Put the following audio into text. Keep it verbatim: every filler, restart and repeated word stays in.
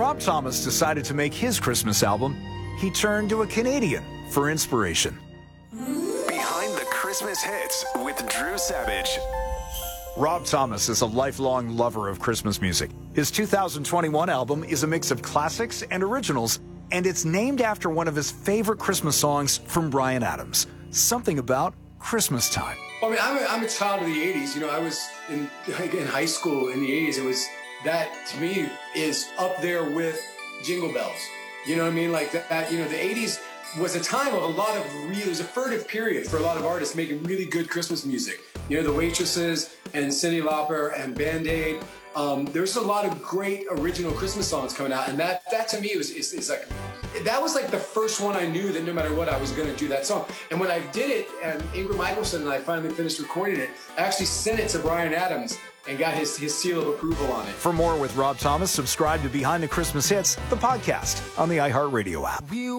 Rob Thomas decided to make his Christmas album, he turned to a Canadian for inspiration. Behind the Christmas Hits with Drew Savage. Rob Thomas is a lifelong lover of Christmas music. His two thousand twenty-one album is a mix of classics and originals, and it's named after one of his favorite Christmas songs from Bryan Adams, Something About Christmas Time. I mean, I'm a, I'm a child of the eighties. You know, I was in, in high school in the eighties. It was, that to me is up there with Jingle Bells. You know what I mean? Like that, you know, the eighties was a time of a lot of really, it was a furtive period for a lot of artists making really good Christmas music. You know, the Waitresses and Cyndi Lauper and Band-Aid. Um, there's a lot of great original Christmas songs coming out, and that that to me was is, is like, that was like the first one I knew that no matter what I was going to do that song. And when I did it, and Ingrid Michaelson and I finally finished recording it, I actually sent it to Bryan Adams and got his, his seal of approval on it. For more with Rob Thomas, subscribe to Behind the Christmas Hits, the podcast, on the iHeartRadio app.